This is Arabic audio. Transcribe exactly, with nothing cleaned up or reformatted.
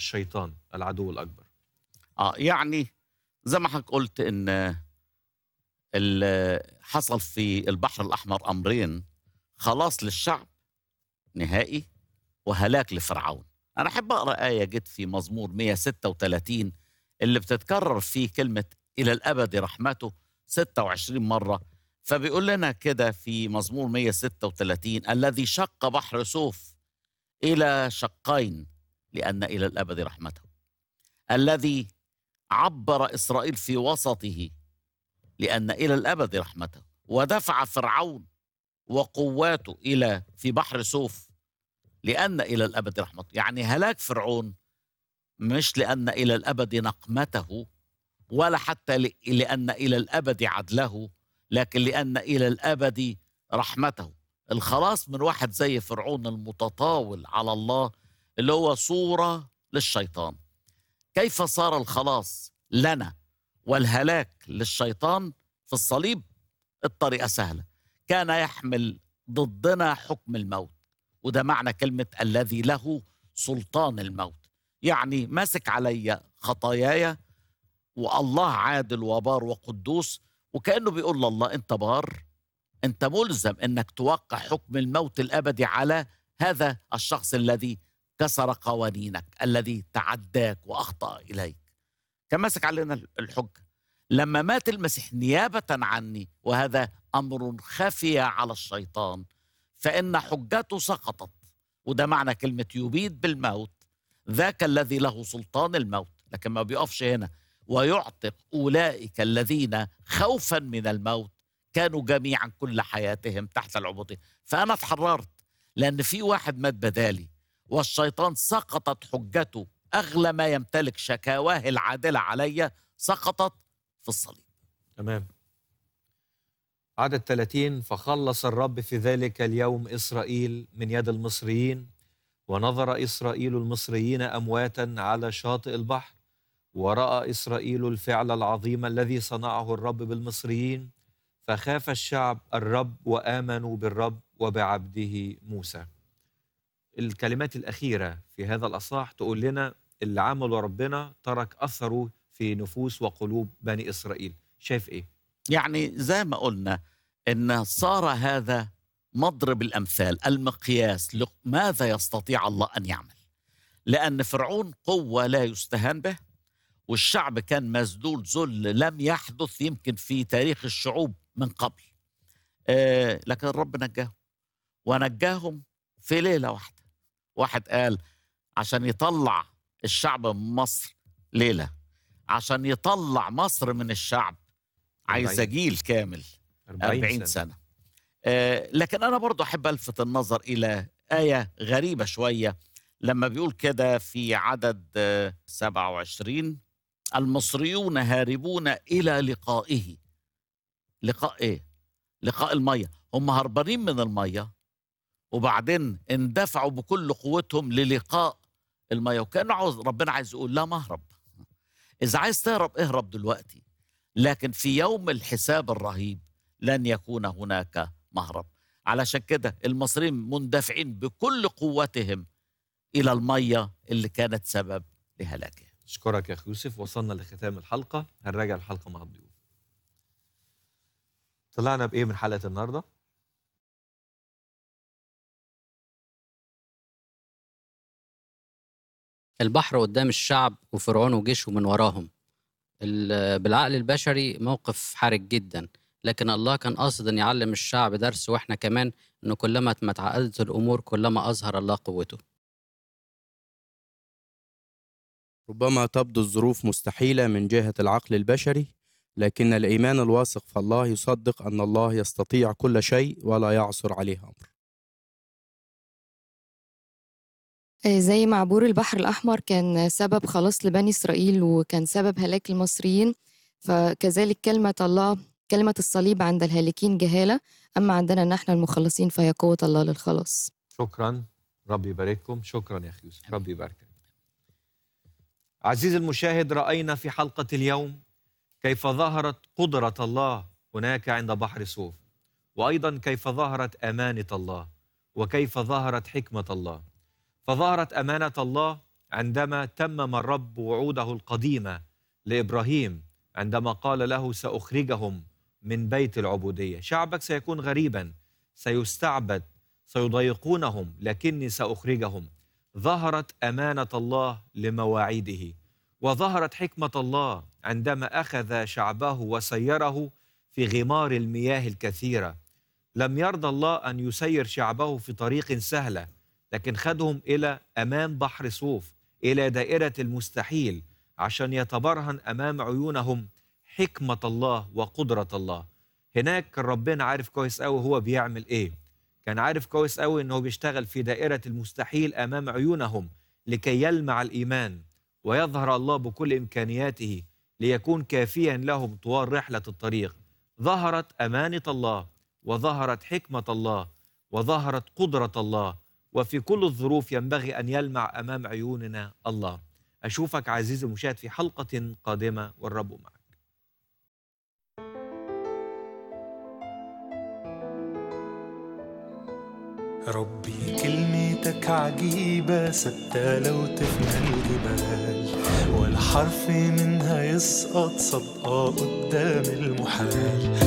الشيطان العدو الأكبر؟ اه يعني زي ما حضرتك قلت ان ال- حصل في البحر الأحمر أمرين: خلاص للشعب نهائي، وهلاك لفرعون. أنا أحب أقرأ آية جت في مزمور مئة وستة وثلاثين اللي بتتكرر فيه كلمة إلى الأبد رحمته ستة وعشرين مرة. فبيقول لنا كده في مزمور مئة وستة وثلاثين: الذي شق بحر سوف إلى شقين لأن إلى الأبد رحمته، الذي عبر إسرائيل في وسطه لأن إلى الأبد رحمته، ودفع فرعون وقواته إلى في بحر سوف لأن إلى الأبد رحمته. يعني هلاك فرعون مش لأن إلى الأبد نقمته، ولا حتى ل- لأن إلى الأبد عدله، لكن لأن إلى الأبد رحمته. الخلاص من واحد زي فرعون المتطاول على الله اللي هو صورة للشيطان. كيف صار الخلاص لنا والهلاك للشيطان في الصليب؟ الطريقة سهلة: كان يحمل ضدنا حكم الموت، وده معنى كلمة الذي له سلطان الموت. يعني ماسك علي خطاياي، والله عادل وبار وقدوس، وكأنه بيقول لله: انت بار، انت ملزم انك توقع حكم الموت الابدي على هذا الشخص الذي كسر قوانينك، الذي تعداك واخطأ اليك. كان ماسك علينا الحجة لما مات المسيح نيابة عني، وهذا أمر خفي على الشيطان، فإن حجته سقطت. وده معنى كلمة يبيد بالموت، ذاك الذي له سلطان الموت. لكن ما بيقفش هنا: ويعتق أولئك الذين خوفا من الموت كانوا جميعا كل حياتهم تحت العبودية. فأنا اتحررت لأن في واحد مات بدالي، والشيطان سقطت حجته، أغلى ما يمتلك شكاواه العادلة علي سقطت في الصليب. تمام. عدد ثلاثين: فخلص الرب في ذلك اليوم إسرائيل من يد المصريين، ونظر إسرائيل المصريين أمواتا على شاطئ البحر، ورأى إسرائيل الفعل العظيم الذي صنعه الرب بالمصريين، فخاف الشعب الرب وآمنوا بالرب وبعبده موسى. الكلمات الأخيرة في هذا الأصحاح تقول لنا اللي عمله ربنا ترك أثره في نفوس وقلوب بني إسرائيل. شايف إيه؟ يعني زي ما قلنا إن صار هذا مضرب الأمثال، المقياس ماذا يستطيع الله أن يعمل. لأن فرعون قوة لا يستهان به، والشعب كان مسدود ذل لم يحدث يمكن في تاريخ الشعوب من قبل. آه لكن الرب نجاهم، ونجاهم في ليلة واحدة. واحد قال عشان يطلع الشعب من مصر ليلة، عشان يطلع مصر من الشعب عايز جيل كامل، أربعين سنة. آه لكن أنا برضو أحب ألفت النظر إلى آية غريبة شوية لما بيقول كده في عدد آه سبعة وعشرين: المصريون هاربون إلى لقائه. لقاء إيه؟ لقاء المية. هم هربانين من المية وبعدين اندفعوا بكل قوتهم للقاء المية، وكأنه عاوز ربنا عايز يقول لا مهرب. إذا عايز تهرب اهرب دلوقتي، لكن في يوم الحساب الرهيب لن يكون هناك مهرب. علشان كده المصريين مندفعين بكل قوتهم إلى المية اللي كانت سبب لهلاكهم. أشكرك يا أخي يوسف. وصلنا لختام الحلقة، هنراجع الحلقة مع الضيوف. طلعنا بإيه من حلقة النهاردة؟ البحر قدام الشعب وفرعون وجيشه من وراهم. ال- بالعقل البشري موقف حرج جدا، لكن الله كان قاصد ان يعلم الشعب درس، واحنا كمان انه كلما ما اتعقدت الامور كلما اظهر الله قوته. ربما تبدو الظروف مستحيلة من جهة العقل البشري، لكن الإيمان الواثق في الله يصدق أن الله يستطيع كل شيء ولا يعثر عليه أمر. آه، زي ما عبور البحر الأحمر كان سبب خلاص لبني إسرائيل وكان سبب هلاك المصريين، فكذلك كلمة الله، كلمة الصليب عند الهالكين جهالة، أما عندنا نحن المخلصين فهي قوة الله للخلاص. شكرا، ربي يبارككم. شكرا يا أخي يوسف، ربي يباركك. عزيزي المشاهد، رأينا في حلقة اليوم كيف ظهرت قدرة الله هناك عند بحر سوف، وأيضا كيف ظهرت أمانة الله، وكيف ظهرت حكمة الله. فظهرت أمانة الله عندما تمم الرب وعوده القديمة لإبراهيم عندما قال له سأخرجهم من بيت العبودية. شعبك سيكون غريبا، سيستعبد، سيضايقونهم، لكني سأخرجهم. ظهرت أمانة الله لمواعيده، وظهرت حكمة الله عندما أخذ شعبه وسيره في غمار المياه الكثيرة. لم يرضى الله أن يسير شعبه في طريق سهلة، لكن خدهم إلى أمام بحر صوف، إلى دائرة المستحيل، عشان يتبرهن أمام عيونهم حكمة الله وقدرة الله. هناك كان ربنا عارف كويس أوي هو بيعمل إيه، كان عارف كويس أوي أنه بيشتغل في دائرة المستحيل أمام عيونهم لكي يلمع الإيمان ويظهر الله بكل إمكانياته ليكون كافيا لهم طوال رحلة الطريق. ظهرت أمانة الله، وظهرت حكمة الله، وظهرت قدرة الله، وفي كل الظروف ينبغي أن يلمع أمام عيوننا الله. أشوفك عزيزي المشاهد في حلقة قادمة، والرب معك. ربي كلمتك عجيبة ثابتة لو تفنى الجبال، ولا حرف منها يسقط صدقة قدام المحال.